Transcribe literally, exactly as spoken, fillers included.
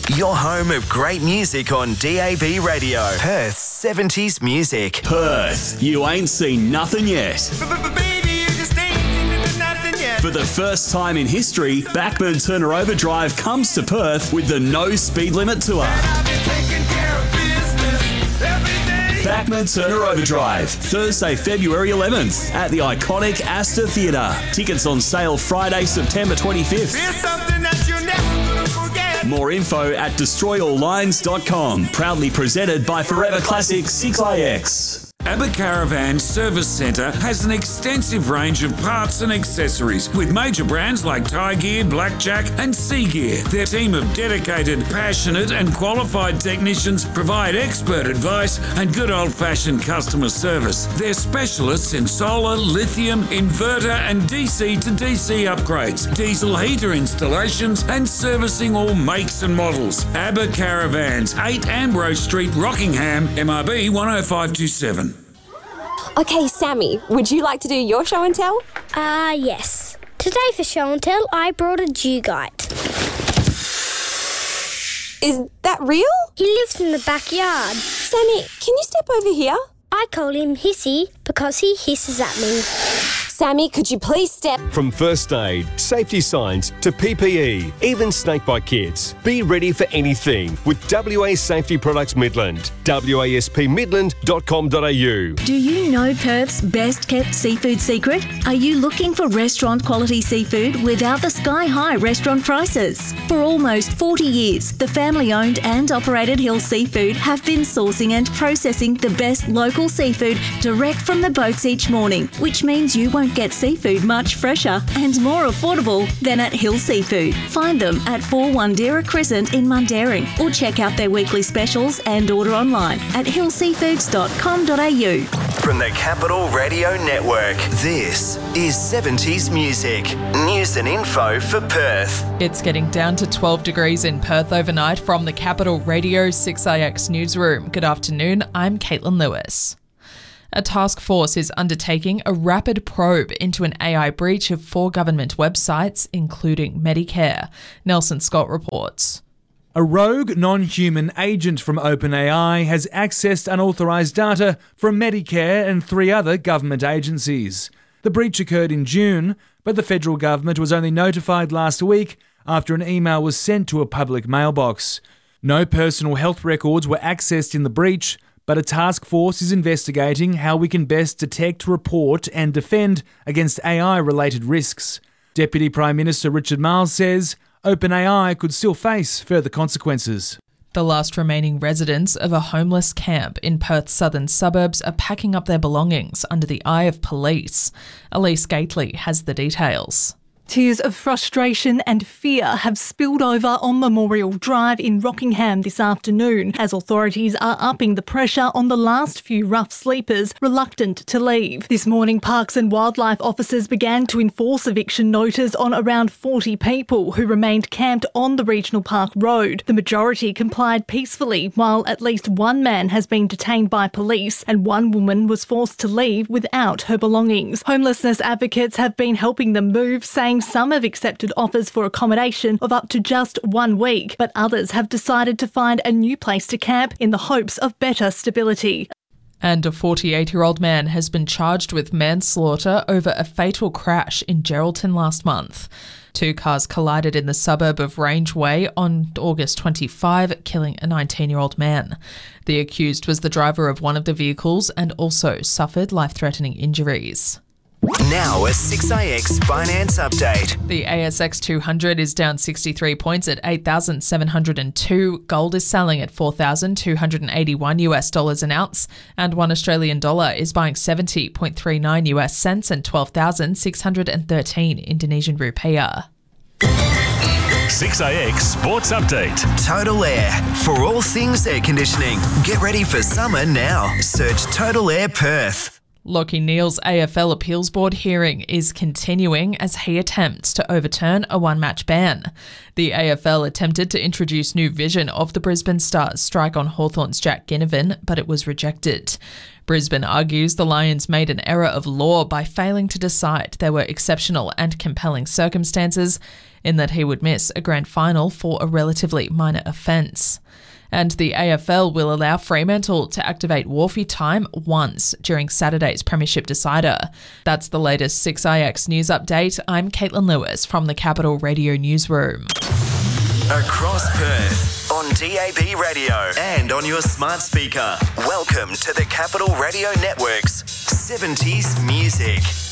Your home of great music on D A B Radio. Perth's seventies music. Perth, you ain't seen nothing yet. For the first time in history, Bachman Turner Overdrive comes to Perth with the No Speed Limit Tour. Bachman Turner Overdrive, Thursday, February eleventh at the iconic Astor Theatre. Tickets on sale Friday, September twenty-fifth. More info at destroy all lines dot com. Proudly presented by Forever Classic six I X. Abba Caravan Service Centre has an extensive range of parts and accessories with major brands like Thai Gear, Blackjack and Sea Gear. Their team of dedicated, passionate and qualified technicians provide expert advice and good old-fashioned customer service. They're specialists in solar, lithium, inverter and D C to D C upgrades, diesel heater installations and servicing all makes and models. Abba Caravans, eight Ambrose Street, Rockingham, M R B one oh five two seven. Okay, Sammy, would you like to do your show and tell? Ah, uh, yes. Today for show and tell, I brought a dugite. Is that real? He lives in the backyard. Sammy, can you step over here? I call him Hissy because he hisses at me. Sammy, could you please step? From first aid, safety signs to P P E, even snakebite kits. Be ready for anything with W A Safety Products Midland. W A S P midland dot com dot a u. Do you know Perth's best kept seafood secret? Are you looking for restaurant quality seafood without the sky high restaurant prices? For almost forty years, the family owned and operated Hill Seafood have been sourcing and processing the best local seafood direct from the boats each morning, which means you won't get seafood much fresher and more affordable than at Hill Seafood. Find them at four Wandera Crescent in Mundaring or check out their weekly specials and order online at hill seafoods dot com dot a u. From the Capital Radio Network, this is seventies music. News and info for Perth. It's getting down to twelve degrees in Perth overnight from the Capital Radio six I X newsroom. Good afternoon, I'm Caitlin Lewis. A task force is undertaking a rapid probe into an A I breach of four government websites, including Medicare. Nelson Scott reports. A rogue, non-human agent from OpenAI has accessed unauthorised data from Medicare and three other government agencies. The breach occurred in June, but the federal government was only notified last week after an email was sent to a public mailbox. No personal health records were accessed in the breach, but a task force is investigating how we can best detect, report and defend against A I-related risks. Deputy Prime Minister Richard Marles says OpenAI could still face further consequences. The last remaining residents of a homeless camp in Perth's southern suburbs are packing up their belongings under the eye of police. Elise Gately has the details. Tears of frustration and fear have spilled over on Memorial Drive in Rockingham this afternoon as authorities are upping the pressure on the last few rough sleepers reluctant to leave. This morning, Parks and Wildlife officers began to enforce eviction notice on around forty people who remained camped on the Regional Park Road. The majority complied peacefully, while at least one man has been detained by police and one woman was forced to leave without her belongings. Homelessness advocates have been helping them move, saying some have accepted offers for accommodation of up to just one week, but others have decided to find a new place to camp in the hopes of better stability. And a forty-eight-year-old man has been charged with manslaughter over a fatal crash in Geraldton last month. Two cars collided in the suburb of Range Way on August twenty-fifth, killing a nineteen-year-old man. The accused was the driver of one of the vehicles and also suffered life-threatening injuries. Now a six I X finance update. The A S X two hundred is down sixty-three points at eight thousand seven hundred two. Gold is selling at four thousand two hundred eighty-one US dollars an ounce, and one Australian dollar is buying seventy point three nine US cents and twelve thousand six hundred thirteen Indonesian rupiah. six I X Sports Update. Total Air. For all things air conditioning. Get ready for summer now. Search Total Air Perth. Lachie Neale's A F L Appeals Board hearing is continuing as he attempts to overturn a one-match ban. The A F L attempted to introduce new vision of the Brisbane Stars' strike on Hawthorn's Jack Ginnivan, but it was rejected. Brisbane argues the Lions made an error of law by failing to decide there were exceptional and compelling circumstances. in that he would miss a grand final for a relatively minor offence. And the A F L will allow Fremantle to activate Wharfie time once during Saturday's Premiership decider. That's the latest six I X News update. I'm Caitlin Lewis from the Capital Radio Newsroom. Across Perth, on D A B radio and on your smart speaker. Welcome to the Capital Radio Network's seventies Music.